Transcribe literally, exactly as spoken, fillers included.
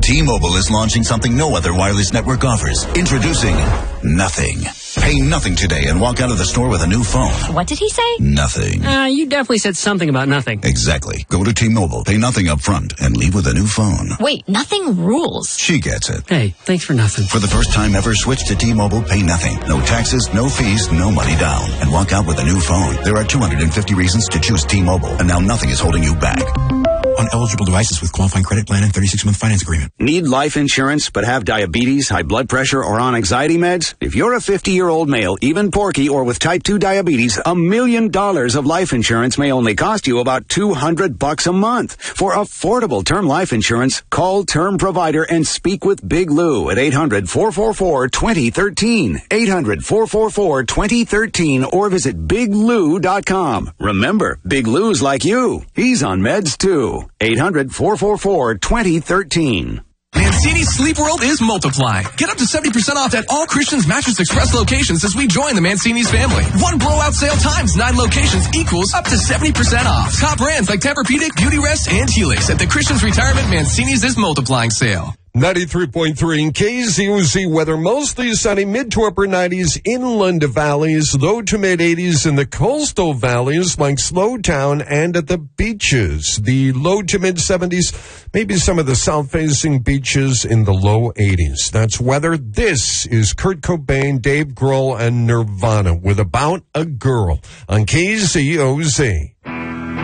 T-Mobile is launching something no other wireless network offers. Introducing Nothing. Pay nothing today and walk out of the store with a new phone. What did he say? Nothing. Uh, you definitely said something about nothing. Exactly. Go to T-Mobile, pay nothing up front, and leave with a new phone. Wait, nothing rules. She gets it. Hey, thanks for nothing. For the first time ever, switch to T-Mobile, pay nothing. No taxes, no fees, no money down. And walk out with a new phone. There are two hundred fifty reasons to choose T-Mobile, and now nothing is holding you back. On eligible devices with qualifying credit plan and thirty-six month finance agreement. Need life insurance but have diabetes, high blood pressure, or on anxiety meds? If you're a fifty-year-old male, even porky, or with type two diabetes, a million dollars of life insurance may only cost you about two hundred bucks a month. For affordable term life insurance, call Term Provider and speak with Big Lou at eight hundred, four four four, two zero one three. eight hundred, four four four, two zero one three or visit big lou dot com. Remember, Big Lou's like you. He's on meds too. eight hundred, four four four, two zero one three. Mancini's Sleep World is multiplying. Get up to seventy percent off at all Christian's Mattress Express locations as we join the Mancini's family. One blowout sale times nine locations equals up to seventy percent off. Top brands like Tempur-Pedic, Beautyrest, and Helix at the Christian's Retirement Mancini's is multiplying sale. ninety-three point three in K Z O Z weather, mostly sunny, mid to upper nineties inland valleys, low to mid eighties in the coastal valleys like Slowtown and at the beaches. The low to mid seventies, maybe some of the south-facing beaches in the low eighties. That's weather. This is Kurt Cobain, Dave Grohl, and Nirvana with About a Girl on K Z O Z.